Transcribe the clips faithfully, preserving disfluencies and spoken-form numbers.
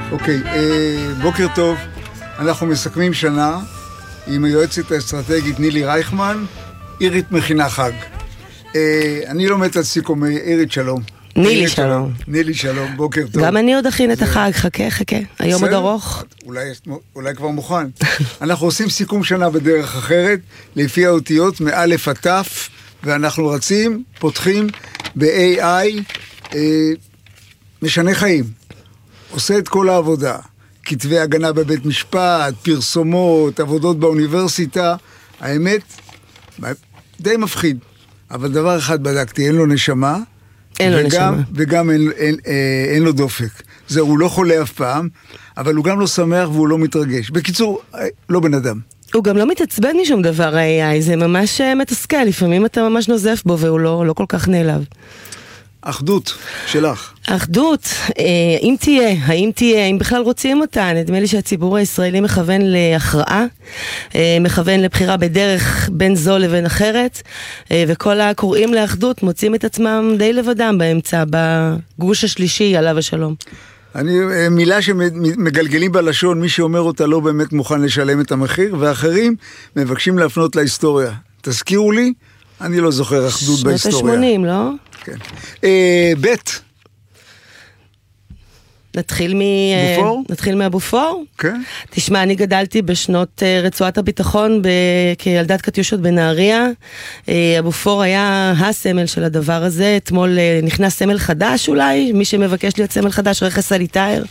אוקיי, בוקר טוב. אנחנו מסכמים שנה עם היועצת האסטרטגית נילי רייכמן, עירית מכינה חג. אני לא מת על סיכומי, עירית שלום. נילי שלום. נילי שלום, בוקר טוב. גם אני עוד אכין את החג, חכה, חכה. היום עוד ארוך. אולי כבר מוכן. אנחנו עושים סיכום שנה בדרך אחרת, לפי האותיות מאלף עד תף, ואנחנו רצים, פותחים ב-איי איי, משנה חיים. עושה את כל העבודה. כתבי הגנה בבית משפט, פרסומות, עבודות באוניברסיטה. האמת, די מפחיד. אבל דבר אחד בדקתי, אין לו נשמה. אין לו וגם, נשמה. וגם אין, אין, אין, אין לו דופק. זה, הוא לא חולה אף פעם, אבל הוא גם לא שמח והוא לא מתרגש. בקיצור, לא בן אדם. הוא גם לא מתעצבן משום דבר, ה-איי איי, זה ממש מתסכל, לפעמים אתה ממש נוזף בו והוא לא, לא כל כך נעלב. אחדות שלך. אחדות, אם תהיה, האם תהיה, אם בכלל רוצים אותה, נדמה לי שהציבור הישראלי מכוון להכרעה, מכוון לבחירה בדרך בין זו לבין אחרת, וכל הקוראים לאחדות מוצאים את עצמם די לבדם באמצע, בגוש השלישי, עליו השלום. אני, מילה שמגלגלים בלשון, מי שאומר אותה לא באמת מוכן לשלם את המחיר, ואחרים מבקשים להפנות להיסטוריה. תזכירו לי, אני לא זוכר אחדות בהיסטוריה. שנות ה-שמונים, לא? כן. אה, בית. נתחיל מ... בופור? נתחיל מהבופור? כן. תשמע, אני גדלתי בשנות רצועת הביטחון ב... כילדת קטיושות בנהריה. הבופור היה הסמל של הדבר הזה. אתמול נכנס סמל חדש אולי, מי שמבקש להיות סמל חדש, רכס הליטאר.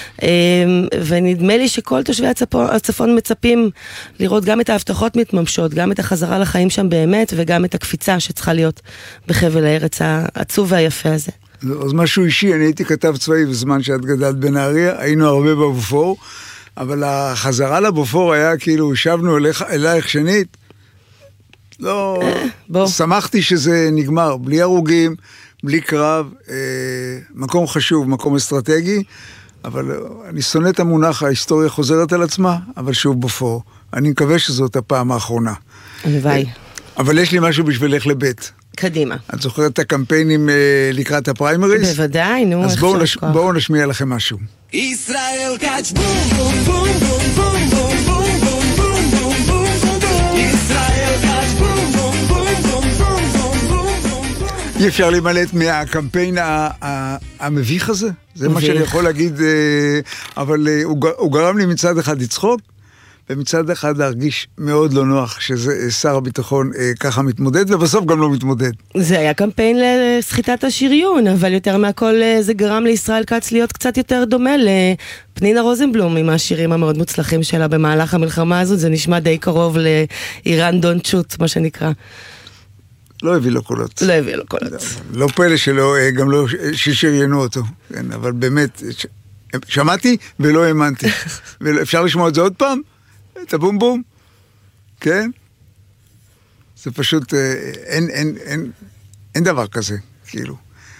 ונדמה לי שכל תושבי הצפון, הצפון מצפים לראות גם את ההבטחות מתממשות, גם את החזרה לחיים שם באמת, וגם את הקפיצה שצריכה להיות בחבל הארץ העצוב והיפה הזה. אז משהו אישי, אני הייתי כתב צבאי בזמן שאת גדלת בנהריה, היינו הרבה בבופור, אבל החזרה לבופור היה כאילו, שבנו אליך, אלייך שנית, לא, בוא. שמחתי שזה נגמר, בלי הרוגים, בלי קרב, אה, מקום חשוב, מקום אסטרטגי, אבל אני שונא את המונח, ההיסטוריה חוזרת על עצמה, אבל שוב בופור, אני מקווה שזאת הפעם האחרונה. הלוואי. אבל יש לי משהו בשבילך לבית. קדימה. את זוכרת את הקמפיינים אה, לקראת הפריימריז? בוודאי, נו. אז בואו נש... בוא נשמיע לכם משהו. ישראל קאץ' בום בום בום בום בום בום בום בום בום בום בום בום ישראל קאץ' בום בום בום בום בום בום בום. אי אפשר להימלט מהקמפיין המביך הזה? זה מה שאני יכול להגיד, אבל הוא גרם לי מצד אחד לצחוק, ומצד אחד להרגיש מאוד לא נוח שזה שר הביטחון אה, ככה מתמודד, ובסוף גם לא מתמודד. זה היה קמפיין לסחיטת השריון, אבל יותר מהכל זה גרם לישראל קאץ להיות קצת יותר דומה לפנינה רוזנבלום, עם השירים המאוד מוצלחים שלה במהלך המלחמה הזאת, זה נשמע די קרוב לאיראן דון צ'וט, מה שנקרא. לא הביא לו קולות. לא הביא לו קולות. לא פלא שלא, גם לא ששריינו אותו, כן, אבל באמת, שמעתי ולא האמנתי. אפשר לשמוע את זה עוד פעם? את הבום בום, כן? זה פשוט, אין, אין, אין, אין דבר כזה, כאילו.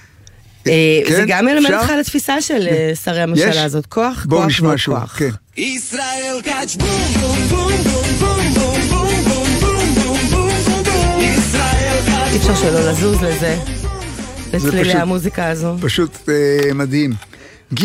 זה גם מלמד אותך על התפיסה של שרי הממשלה הזאת, כוח, בואו כוח, נשמע שוב, כן. ישראל קאץ' בום בום בום בום בום בום בום בום בום בום בום ישראל קאץ'. אי אפשר שלא לזוז לזה, לצלילי המוזיקה הזו. פשוט מדהים. ג'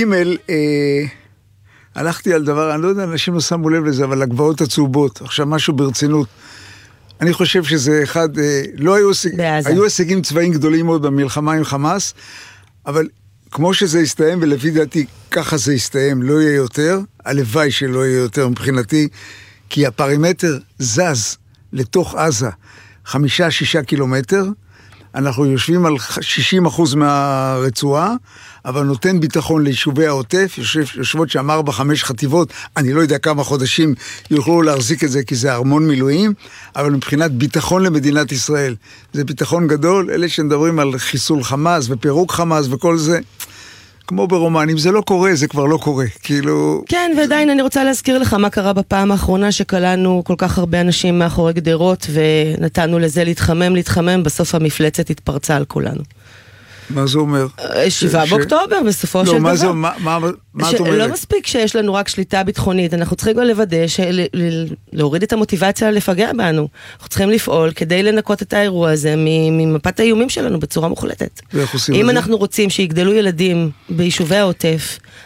הלכתי על דבר, אני לא יודע, אנשים לא שמו לב לזה, אבל הגבעות הצהובות, עכשיו משהו ברצינות. אני חושב שזה אחד, לא היו, היו הישגים צבאיים גדולים מאוד במלחמה עם חמאס, אבל כמו שזה הסתיים, ולפי דעתי ככה זה הסתיים, לא יהיה יותר, הלוואי שלא יהיה יותר מבחינתי, כי הפרימטר זז לתוך עזה, חמישה, שישה קילומטר, אנחנו יושבים על שישים אחוז מהרצועה, אבל נותן ביטחון ליישובי העוטף, יושב, יושבות שם ארבע, חמש חטיבות, אני לא יודע כמה חודשים יוכלו להחזיק את זה, כי זה הרמון מילואים, אבל מבחינת ביטחון למדינת ישראל, זה ביטחון גדול, אלה שמדברים על חיסול חמאס ופירוק חמאס וכל זה, כמו ברומן, אם זה לא קורה, זה כבר לא קורה, כאילו... כן, ועדיין אני רוצה להזכיר לך מה קרה בפעם האחרונה שקלענו כל כך הרבה אנשים מאחורי גדרות, ונתנו לזה להתחמם, להתחמם, בסוף המפלצת התפרצה על כולנו. מה זה אומר? שבעה באוקטובר, בסופו של דבר. לא, מה זה, מה את אומרת? לא מספיק שיש לנו רק שליטה ביטחונית, אנחנו צריכים גם לוודא, להוריד את המוטיבציה לפגע בנו. אנחנו צריכים לפעול כדי לנקות את האירוע הזה ממפת האיומים שלנו בצורה מוחלטת. אם אנחנו רוצים שיגדלו ילדים ביישובי העוטף,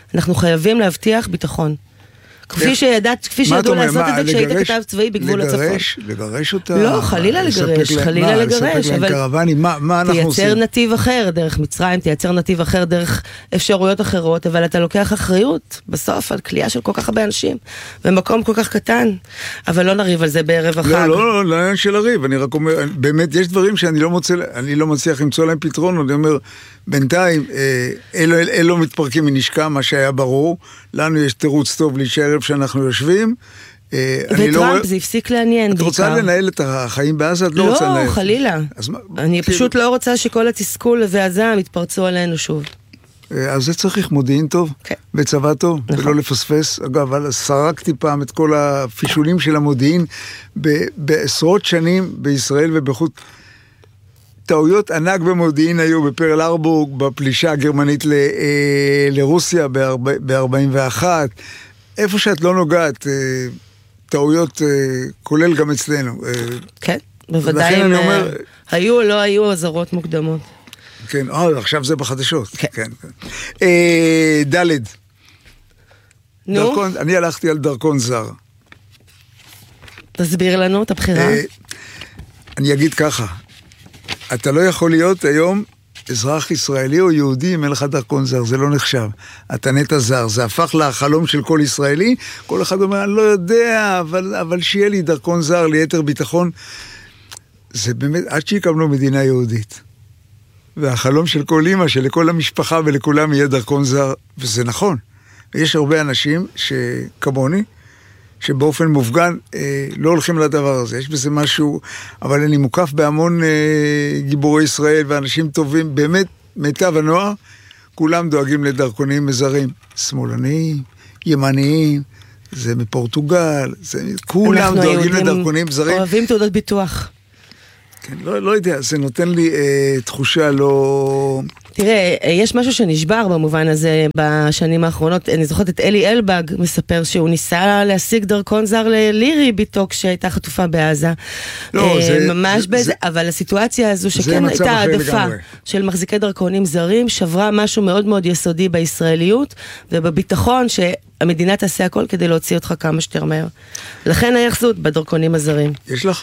אנחנו חייבים להבטיח ביטחון. כפי שידעת, כפי שידעו לעשות את זה כשהיית כתב צבאי בגבול הצפון. לגרש, לגרש אותה. לא, חלילה לגרש, חלילה לגרש. לספק להם קרוונים, מה אנחנו עושים? תייצר נתיב אחר דרך מצרים, תייצר נתיב אחר דרך אפשרויות אחרות, אבל אתה לוקח אחריות בסוף על כלייה של כל כך הרבה אנשים, במקום כל כך קטן, אבל לא נריב על זה בערב החג. לא, לא, לא, לא של הריב, אני רק אומר, באמת יש דברים שאני לא מוצא, אני לא מצליח למצוא להם פתרון, אני אומר, בינתיים, אלו, אלו מתפרקים מנשקה, מה שהיה ברור, לנו יש תירוץ טוב להישאר איפה שאנחנו יושבים. וטראמפ זה הפסיק לעניין בעיקר. את רוצה לנהל את החיים בעזה? את לא רוצה לנהל. לא, חלילה. אני פשוט לא רוצה שכל התסכול והזעם יתפרצו עלינו שוב. אז זה צריך מודיעין טוב, וצבא טוב, ולא לפספס. אגב, אבל סרקתי פעם את כל הפישולים של המודיעין, בעשרות שנים בישראל ובחוץ. טעויות ענק במודיעין היו בפרל ארבורג, בפלישה הגרמנית ל, אה, לרוסיה ב-ארבעים ואחת, איפה שאת לא נוגעת, אה, טעויות, אה, כולל גם אצלנו. אה, כן, בוודאי אם אומר, היו או לא היו עזרות מוקדמות. כן, אה, עכשיו זה בחדשות. כן. כן, כן. אה, ד' נו? דרכון, אני הלכתי על דרכון זר. תסביר לנו את הבחירה. אה, אני אגיד ככה, אתה לא יכול להיות היום אזרח ישראלי או יהודי אם אין לך דרכון זר, זה לא נחשב. אתה נטע זר, זה הפך לחלום של כל ישראלי, כל אחד אומר, אני לא יודע, אבל, אבל שיהיה לי דרכון זר, ליתר ביטחון. זה באמת, עד שיקבלו מדינה יהודית. והחלום של כל אמא, שלכל המשפחה ולכולם יהיה דרכון זר, וזה נכון. ויש הרבה אנשים שכמוני, שבאופן מופגן אה, לא הולכים לדבר הזה, יש בזה משהו, אבל אני מוקף בהמון אה, גיבורי ישראל ואנשים טובים, באמת מיטב הנוער, כולם דואגים לדרכונים מזרים, שמאלניים, ימניים, זה מפורטוגל, זה, כולם דואגים לדרכונים מזרים. אנחנו אוהבים תעודות ביטוח. כן, לא, לא יודע, זה נותן לי אה, תחושה לא... תראה, יש משהו שנשבר במובן הזה בשנים האחרונות. אני זוכרת את אלי אלבג מספר שהוא ניסה להשיג דרכון זר ללירי ביתו כשהייתה חטופה בעזה. לא, זה... ממש זה, בזה, זה, אבל הסיטואציה הזו שכן הייתה העדפה של מחזיקי דרכונים זרים, שברה משהו מאוד מאוד יסודי בישראליות ובביטחון שהמדינה תעשה הכל כדי להוציא אותך כמה שתר מהר. לכן היחסות בדרכונים הזרים. יש לך?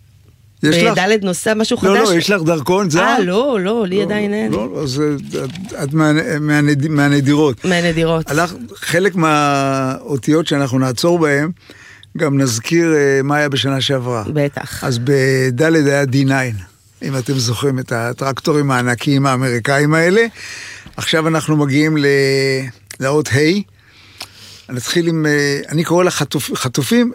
בדלת נוסע משהו חדש? לא, לא, יש לך דרכון זר? אה, לא, לא, לי עדיין אין. לא, אז את מהנדירות. מהנדירות. חלק מהאותיות שאנחנו נעצור בהן, גם נזכיר מה היה בשנה שעברה. בטח. אז בדלת היה די תשע, אם אתם זוכרים את הטרקטורים הענקיים האמריקאים האלה. עכשיו אנחנו מגיעים לאות ה'. נתחיל עם, אני קורא לה חטופים,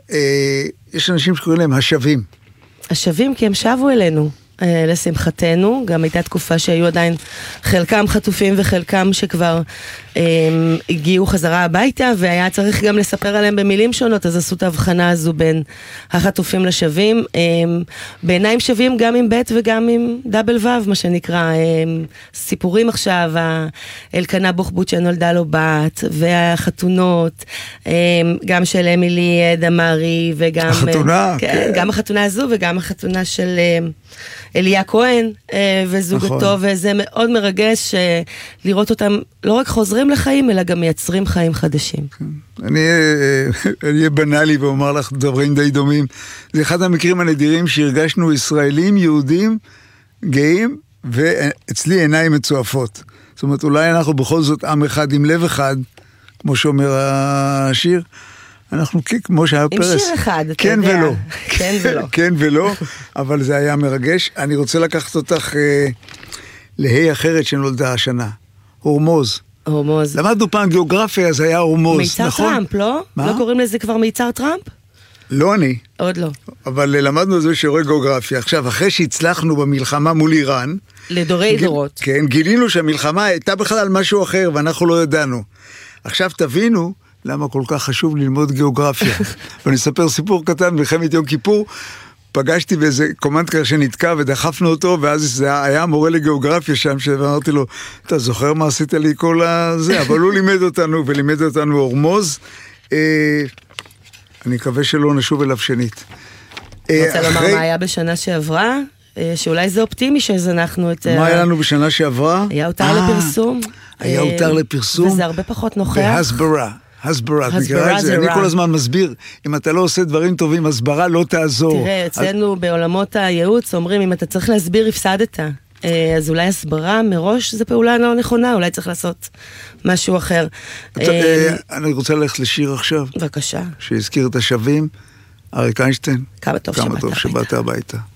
יש אנשים שקוראים להם השבים. השבים כי הם שבו אלינו, לשמחתנו, גם הייתה תקופה שהיו עדיין חלקם חטופים וחלקם שכבר הם, הגיעו חזרה הביתה, והיה צריך גם לספר עליהם במילים שונות, אז עשו את ההבחנה הזו בין החטופים לשבים, הם, בעיניים שווים גם עם בית וגם עם דאבל וו, מה שנקרא, הם, סיפורים עכשיו, אלקנה בוחבוט שנולדה לו בת, והחתונות, הם, גם של אמילי דמרי, וגם... החתונה, כן, כן. גם החתונה הזו וגם החתונה של... אליה כהן וזוגתו, וזה מאוד מרגש לראות אותם לא רק חוזרים לחיים, אלא גם מייצרים חיים חדשים. אני אהיה בנאלי ואומר לך דברים די דומים. זה אחד המקרים הנדירים שהרגשנו ישראלים, יהודים, גאים, ואצלי עיניים מצועפות. זאת אומרת, אולי אנחנו בכל זאת עם אחד עם לב אחד, כמו שאומר השיר, אנחנו כמו שהיה פרס. עם שיר אחד, אתה כן יודע. ולא. כן ולא. כן ולא, אבל זה היה מרגש. אני רוצה לקחת אותך אה, להי אחרת שנולדה השנה. הורמוז. הורמוז. למדנו פעם גיאוגרפיה, אז היה הורמוז, מיצר נכון? טראמפ, לא? מה? לא קוראים לזה כבר מיצר טראמפ? לא אני. עוד לא. אבל למדנו את זה שיעורי גיאוגרפיה. עכשיו, אחרי שהצלחנו במלחמה מול איראן... לדורי גיל... דורות. כן, גילינו שהמלחמה הייתה בכלל על משהו אחר, ואנחנו לא ידענו. עכשיו תבינו... למה כל כך חשוב ללמוד גיאוגרפיה. ואני אספר סיפור קטן, במלחמת יום כיפור, פגשתי באיזה קומנדקר שנתקע ודחפנו אותו, ואז זה היה מורה לגיאוגרפיה שם, ואמרתי לו, אתה זוכר מה עשית לי כל הזה? אבל הוא לימד אותנו, ולימד אותנו הורמוז. אני מקווה שלא נשוב אליו שנית. רוצה לומר מה היה בשנה שעברה? שאולי זה אופטימי שזנחנו את... מה היה לנו בשנה שעברה? היה הותר לפרסום. היה הותר לפרסום. וזה הרבה פחות נוכח. והסברה. הסברה, את מכירה את זה? אני כל הזמן מסביר, אם אתה לא עושה דברים טובים, הסברה לא תעזור. תראה, אצלנו בעולמות הייעוץ אומרים, אם אתה צריך להסביר, הפסדת. אז אולי הסברה מראש זה פעולה לא נכונה, אולי צריך לעשות משהו אחר. אני רוצה ללכת לשיר עכשיו. בבקשה. שהזכיר את השווים, אריק איינשטיין. כמה טוב שבאת הביתה. כמה טוב שבאת הביתה.